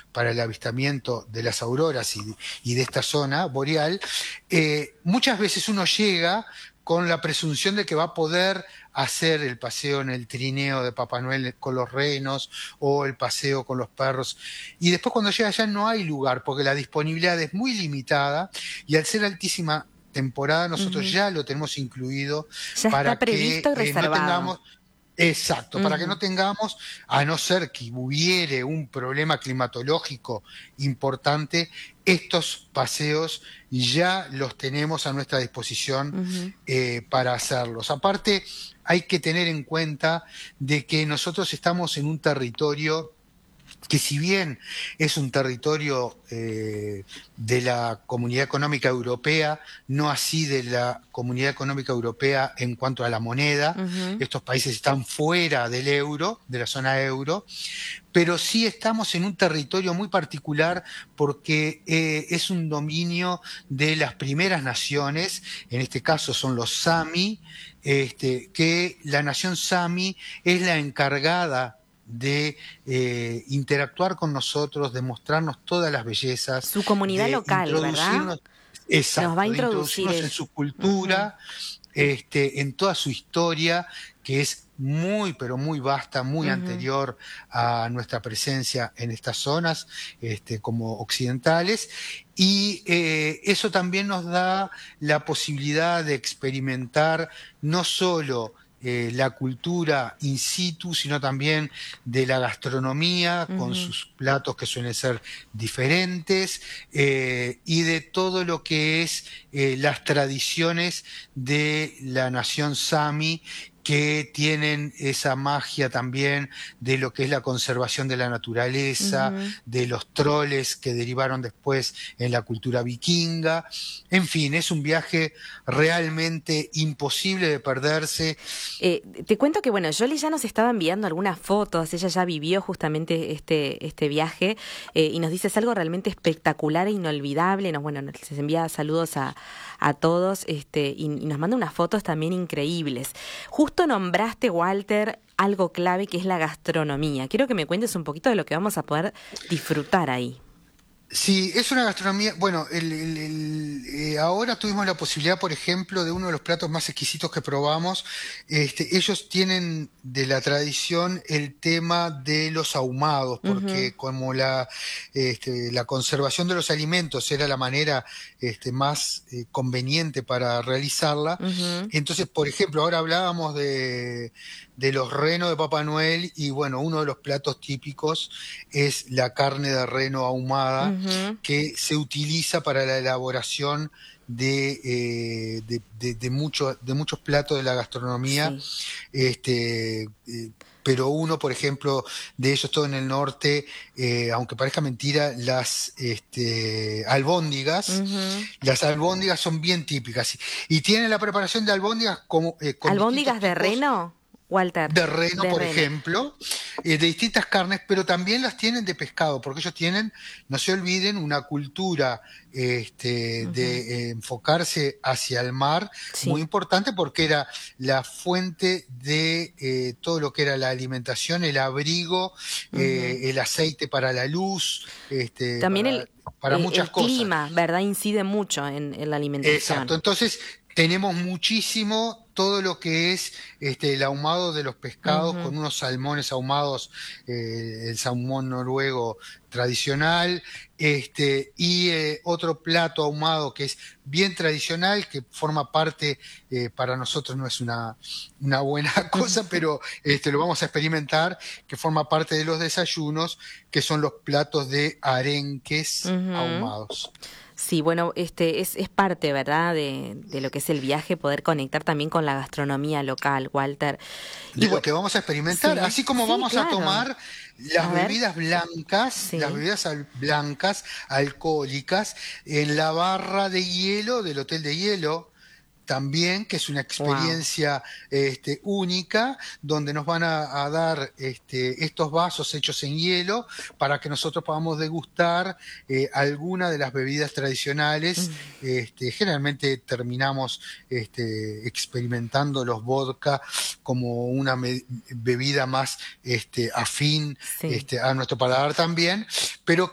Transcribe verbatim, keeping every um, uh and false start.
para el avistamiento de las auroras y, y de esta zona boreal, eh, muchas veces uno llega con la presunción de que va a poder hacer el paseo en el trineo de Papá Noel con los renos o el paseo con los perros. Y después cuando llega allá no hay lugar porque la disponibilidad es muy limitada y al ser altísima temporada nosotros Uh-huh. ya lo tenemos incluido Ya está para que previsto y eh, no reservado. tengamos. Exacto, para que Uh-huh. no tengamos, a no ser que hubiere un problema climatológico importante, estos paseos ya los tenemos a nuestra disposición Uh-huh. eh, para hacerlos. Aparte, hay que tener en cuenta de que nosotros estamos en un territorio que si bien es un territorio eh, de la Comunidad Económica Europea, no así de la Comunidad Económica Europea en cuanto a la moneda, Uh-huh. estos países están fuera del euro, de la zona euro, pero sí estamos en un territorio muy particular porque eh, es un dominio de las primeras naciones, en este caso son los Sami, este, que la nación Sami es la encargada de eh, interactuar con nosotros, de mostrarnos todas las bellezas, Su comunidad de local, ¿verdad? introducirnos, Nos va a exacto, de introducir introducirnos en ella. su Uh-huh. cultura, este, en toda su historia, que es muy, pero muy vasta, muy Uh-huh. anterior a nuestra presencia en estas zonas, este, como occidentales, y eh, eso también nos da la posibilidad de experimentar no solo eh, la cultura in situ, sino también de la gastronomía, con Uh-huh. sus platos que suelen ser diferentes, eh, y de todo lo que es eh, las tradiciones de la nación Sami, que tienen esa magia también de lo que es la conservación de la naturaleza, Uh-huh. de los troles que derivaron después en la cultura vikinga. En fin, es un viaje realmente imposible de perderse. Eh, te cuento que, bueno, Yoli ya nos estaba enviando algunas fotos, ella ya vivió justamente este, este viaje eh, y nos dice es algo realmente espectacular e inolvidable, nos, bueno, nos envía saludos a, a todos este, y, y nos manda unas fotos también increíbles. Justo nombraste, Walter, algo clave que es la gastronomía. Quiero que me cuentes un poquito de lo que vamos a poder disfrutar ahí. Sí, es una gastronomía. Bueno, el, el- el, eh, ahora tuvimos la posibilidad, por ejemplo, de uno de los platos más exquisitos que probamos. Este, ellos tienen de la tradición el tema de los ahumados, Uh-huh. porque como la, este, la conservación de los alimentos era la manera este, más eh, conveniente para realizarla. Uh-huh. Entonces, por ejemplo, ahora hablábamos de, de los renos de Papá Noel y bueno, uno de los platos típicos es la carne de reno ahumada Uh-huh. que se utiliza para la elaboración de, eh, de, de, de, mucho, de muchos platos de la gastronomía. Sí. Este, eh, pero uno, por ejemplo, de ellos todo en el norte, eh, aunque parezca mentira, las este, albóndigas, Uh-huh. las albóndigas son bien típicas y, y tienen la preparación de albóndigas como, eh, con distintos ¿Albóndigas de tipos reno, Walter? de reno, De por reno. ejemplo, eh, de distintas carnes, pero también las tienen de pescado, porque ellos tienen, no se olviden, una cultura este, Uh-huh. de eh, enfocarse hacia el mar muy Sí. importante porque era la fuente de eh, todo lo que era la alimentación, el abrigo, Uh-huh. eh, el aceite para la luz, este, También para, el, para eh, muchas el cosas. clima, ¿verdad? Incide mucho en, en la Exacto, alimentación. entonces tenemos muchísimo todo lo que es este, el ahumado de los pescados Ujú. con unos salmones ahumados, eh, el salmón noruego tradicional, este, y eh, otro plato ahumado que es bien tradicional, que forma parte, eh, para nosotros no es una, una buena cosa, pero este, lo vamos a experimentar, que forma parte de los desayunos, que son los platos de arenques Ujú. ahumados. Sí, bueno, este es, es parte, ¿verdad?, de, de lo que es el viaje, poder conectar también con la gastronomía local, Walter. Y De lo bueno, que vamos a experimentar, sí, así como sí, vamos a claro. tomar las A ver, bebidas blancas, las sí. bebidas al- blancas alcohólicas en la barra de hielo del Hotel de Hielo, también, que es una Wow. experiencia este, única, donde nos van a, a dar este, estos vasos hechos en hielo para que nosotros podamos degustar eh, alguna de las bebidas tradicionales. Este, generalmente terminamos este, experimentando los vodka como una me- bebida más este, afín Sí. este, a nuestro paladar también, pero